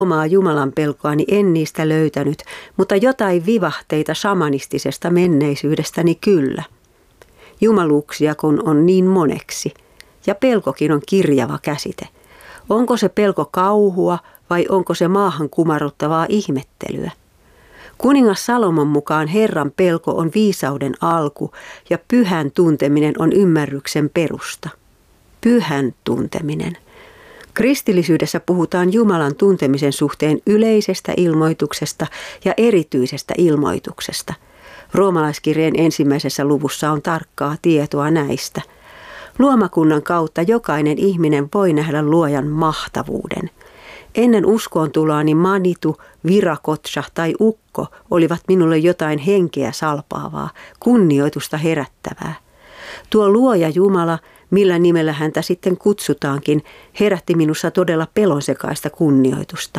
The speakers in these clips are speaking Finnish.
Omaa Jumalan pelkoani en niistä löytänyt, mutta jotain vivahteita shamanistisesta menneisyydestäni kyllä. Jumaluuksia kun on niin moneksi, ja pelkokin on kirjava käsite. Onko se pelko kauhua vai onko se maahan kumarruttavaa ihmettelyä? Kuningas Salomon mukaan Herran pelko on viisauden alku ja pyhän tunteminen on ymmärryksen perusta. Pyhän tunteminen. Kristillisyydessä puhutaan Jumalan tuntemisen suhteen yleisestä ilmoituksesta ja erityisestä ilmoituksesta. Roomalaiskirjeen 1. luvussa on tarkkaa tietoa näistä. Luomakunnan kautta jokainen ihminen voi nähdä luojan mahtavuuden. Ennen uskoon tuloani Manitu, Viracocha tai ukko olivat minulle jotain henkeä salpaavaa, kunnioitusta herättävää. Tuo luoja Jumala, millä nimellä häntä sitten kutsutaankin, herätti minussa todella pelonsekaista kunnioitusta.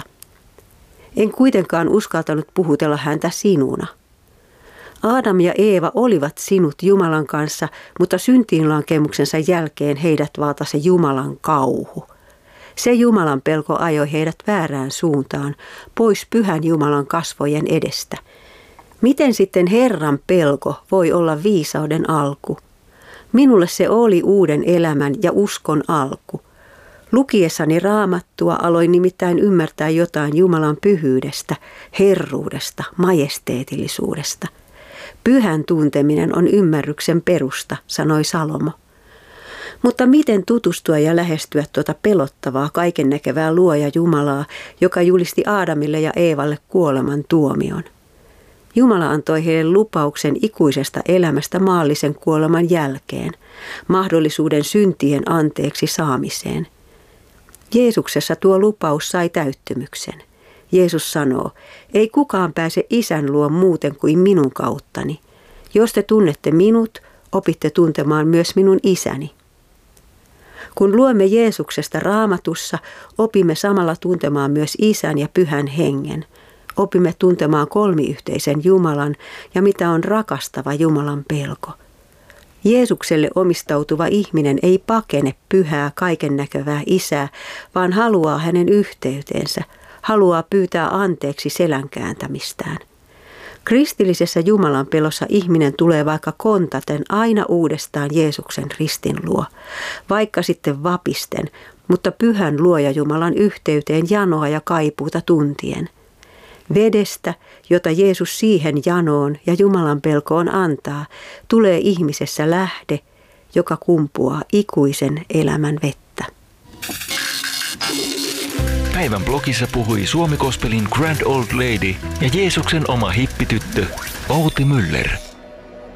En kuitenkaan uskaltanut puhutella häntä sinuna. Aadam ja Eeva olivat sinut Jumalan kanssa, mutta syntiinlankemuksensa jälkeen heidät valtasi Jumalan kauhu. Se Jumalan pelko ajoi heidät väärään suuntaan, pois pyhän Jumalan kasvojen edestä. Miten sitten Herran pelko voi olla viisauden alku? Minulle se oli uuden elämän ja uskon alku. Lukiessani Raamattua aloin nimittäin ymmärtää jotain Jumalan pyhyydestä, herruudesta, majesteetillisuudesta. Pyhän tunteminen on ymmärryksen perusta, sanoi Salomo. Mutta miten tutustua ja lähestyä tuota pelottavaa, kaikennäkevää luoja Jumalaa, joka julisti Aadamille ja Eevalle kuoleman tuomion? Jumala antoi heille lupauksen ikuisesta elämästä maallisen kuoleman jälkeen, mahdollisuuden syntien anteeksi saamiseen. Jeesuksessa tuo lupaus sai täyttymyksen. Jeesus sanoo, ei kukaan pääse Isän luo muuten kuin minun kauttani. Jos te tunnette minut, opitte tuntemaan myös minun Isäni. Kun luemme Jeesuksesta Raamatussa, opimme samalla tuntemaan myös Isän ja Pyhän Hengen. Opimme tuntemaan kolmiyhteisen Jumalan ja mitä on rakastava Jumalan pelko. Jeesukselle omistautuva ihminen ei pakene pyhää kaikennäkövää Isää, vaan haluaa hänen yhteyteensä, haluaa pyytää anteeksi selän kääntämistään. Kristillisessä Jumalan pelossa ihminen tulee vaikka kontaten aina uudestaan Jeesuksen ristin luo, vaikka sitten vapisten, mutta pyhän luoja Jumalan yhteyteen janoa ja kaipuuta tuntien. Vedestä, jota Jeesus siihen janoon ja Jumalan pelkoon antaa, tulee ihmisessä lähde, joka kumpuaa ikuisen elämän vettä. Päivän blogissa puhui Suomi Gospelin Grand Old Lady ja Jeesuksen oma hippityttö Outi Müller.